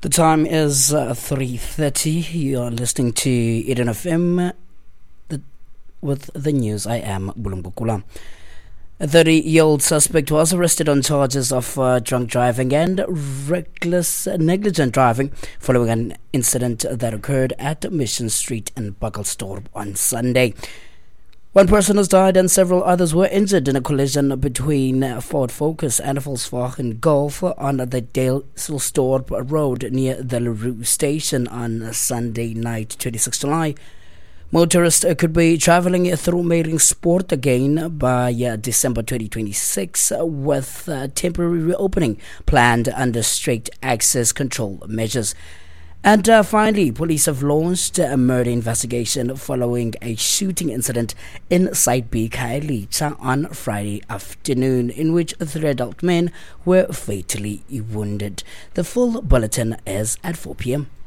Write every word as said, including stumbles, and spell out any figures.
The time is uh, three thirty. You are listening to Eden F M the, with the news. I am Bulumbukula. A thirty-year-old suspect was arrested on charges of uh, drunk driving and reckless negligent driving following an incident that occurred at Mission Street in Buckelstorp on Sunday. One person has died and several others were injured in a collision between Ford Focus and Volkswagen Golf on the Dalestorp Road near the LaRue station on Sunday night, twenty-sixth of July. Motorists could be travelling through Meringsport again by uh, December twenty twenty-six with uh, temporary reopening planned under strict access control measures. And uh, finally, police have launched a murder investigation following a shooting incident in Site B, Khayelitsha on Friday afternoon, in which three adult men were fatally wounded. The full bulletin is at four p.m.